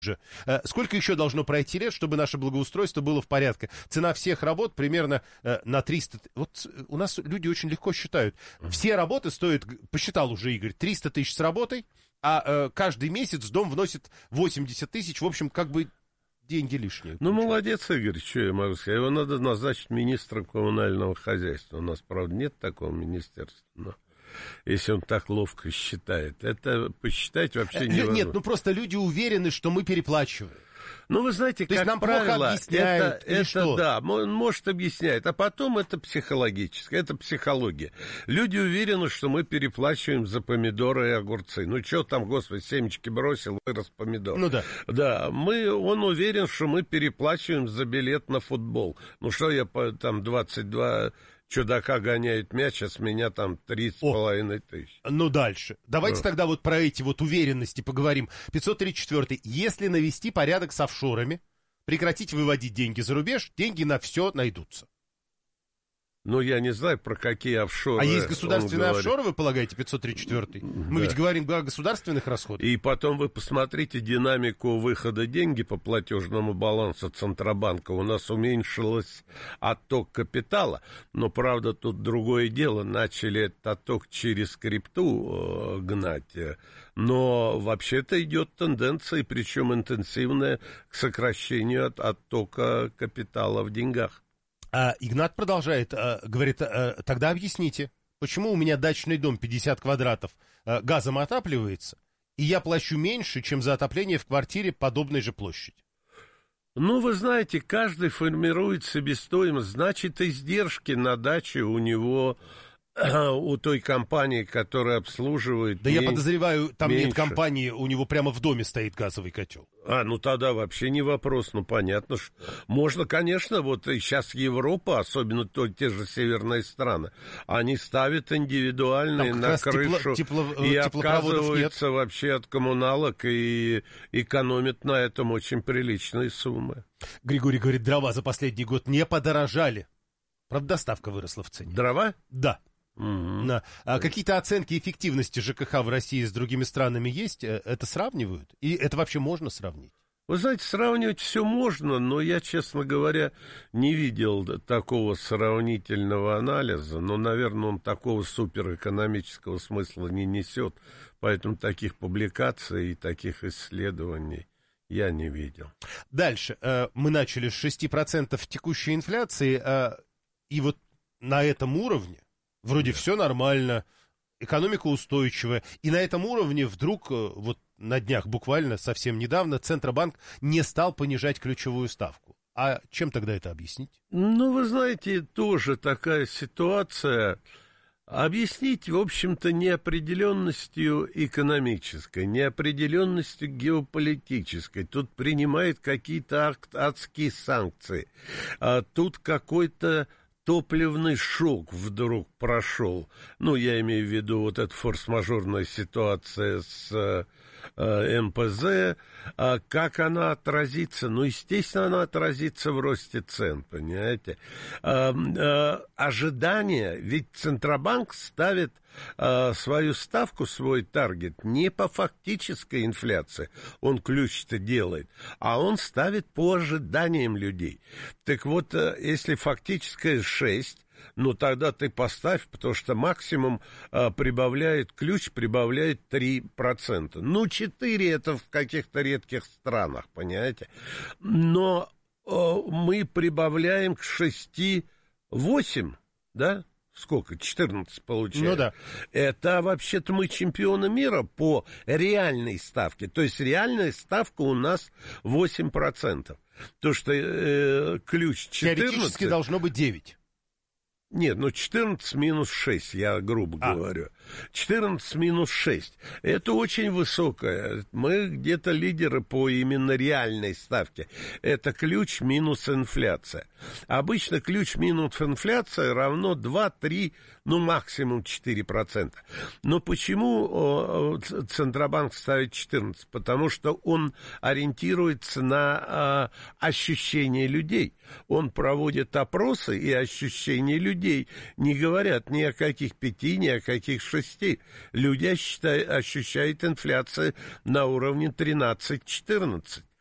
же. Сколько еще должно пройти лет, чтобы наше благоустройство было в порядке? Цена всех работ примерно на 300... Вот у нас люди очень легко считают. Все работы стоят, посчитал уже Игорь, 300 тысяч с работой, а каждый месяц дом вносит 80 тысяч. В общем, как бы деньги лишние. Ну, молодец, Игорь, что я могу сказать. Его надо назначить министром коммунального хозяйства. У нас, правда, нет такого министерства, но... Если он так ловко считает. Это посчитать вообще невозможно. Нет, ну просто люди уверены, что мы переплачиваем. Ну, вы знаете, то как нам правило, это что? Да, он может объясняет, а потом это психологическое, это психология. Люди уверены, что мы переплачиваем за помидоры и огурцы. Ну, что там, господи, семечки бросил, вырос помидор. Ну, да. Да, он уверен, что мы переплачиваем за билет на футбол. Ну, что я там 22... чудака гоняют мяч, а с меня там 30,5 тысяч. Ну, дальше. Давайте тогда вот про эти вот уверенности поговорим. 534. Если навести порядок с офшорами, прекратить выводить деньги за рубеж, деньги на все найдутся. Ну, я не знаю, про какие офшоры. А есть государственные офшоры, вы полагаете, 534-й? Мы да. ведь говорим о государственных расходах. И потом вы посмотрите динамику выхода деньги по платежному балансу Центробанка. У нас уменьшилось отток капитала. Но, правда, тут другое дело. Начали этот отток через крипту гнать. Но вообще-то идет тенденция, причем интенсивная, к сокращению оттока капитала в деньгах. Игнат продолжает, говорит, тогда объясните, почему у меня дачный дом 50 квадратов газом отапливается, и я плачу меньше, чем за отопление в квартире подобной же площади? Ну, вы знаете, каждый формирует себестоимость, значит, издержки на даче у него... у той компании, которая обслуживает... Да я подозреваю, там меньше. Нет компании, у него прямо в доме стоит газовый котел. Ну тогда вообще не вопрос, ну понятно. Можно, конечно, вот сейчас Европа, особенно те же северные страны, они ставят индивидуальные на крышу и отказываются нет. Вообще от коммуналок и экономят на этом очень приличные суммы. Григорий говорит, дрова за последний год не подорожали. Правда, доставка выросла в цене. Дрова? Да. Какие-то оценки эффективности ЖКХ в России с другими странами есть? Это сравнивают? И это вообще можно сравнить? Вы знаете, сравнивать все можно, но я, честно говоря, не видел такого сравнительного анализа. Но, наверное, он такого суперэкономического смысла не несет. Поэтому таких публикаций и таких исследований я не видел. Дальше. Мы начали с 6% текущей инфляции, и вот на этом уровне вроде все нормально, экономика устойчивая. И на этом уровне вдруг, вот на днях буквально, совсем недавно, Центробанк не стал понижать ключевую ставку. А чем тогда это объяснить? Ну, вы знаете, тоже такая ситуация. Объяснить, в общем-то, неопределенностью экономической, неопределенностью геополитической. Тут принимают какие-то адские санкции. Тут какой-то... топливный шок вдруг прошел. Ну, я имею в виду вот эта форс-мажорная ситуация с МПЗ. Как она отразится? Ну, естественно, она отразится в росте цен, понимаете? Ожидания, ведь Центробанк ставит свою ставку, свой таргет не по фактической инфляции, он ключ-то делает, а он ставит по ожиданиям людей. Так вот, если фактическая 6, ну тогда ты поставь, потому что максимум прибавляет, ключ прибавляет 3%. Ну, 4 это в каких-то редких странах, понимаете? Но мы прибавляем к 6 8, да? Сколько? 14 получаем. Ну да. Это вообще-то мы чемпионы мира по реальной ставке. То есть реальная ставка у нас 8%. То, что ключ 14... Теоретически должно быть 9. Нет, ну 14 минус 6, я грубо говорю. 14 минус 6. Это очень высокое. Мы где-то лидеры по именно реальной ставке. Это ключ минус инфляция. Обычно ключ минус инфляция равно 2-3, ну, максимум 4%. Но почему Центробанк ставит 14%? Потому что он ориентируется на ощущения людей. Он проводит опросы, и ощущения людей не говорят ни о каких 5, ни о каких 6. Люди ощущают инфляцию на уровне 13-14.